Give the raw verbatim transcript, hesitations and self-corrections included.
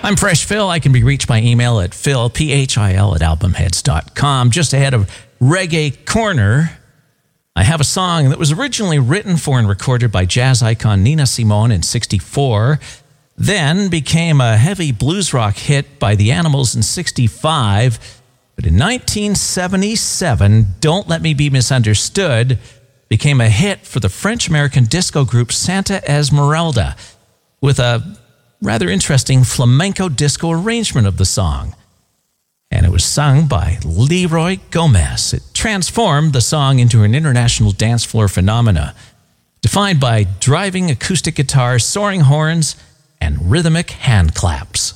I'm Fresh Phil. I can be reached by email at phil, P H I L, at albumheads dot com. Just ahead of Reggae Corner, I have a song that was originally written for and recorded by jazz icon Nina Simone in sixty-four, then became a heavy blues rock hit by the Animals in sixty-five. But in nineteen seventy-seven, Don't Let Me Be Misunderstood became a hit for the French-American disco group Santa Esmeralda, with a rather interesting flamenco disco arrangement of the song. And it was sung by Leroy Gomez. It transformed the song into an international dance floor phenomena, defined by driving acoustic guitars, soaring horns, and rhythmic hand claps.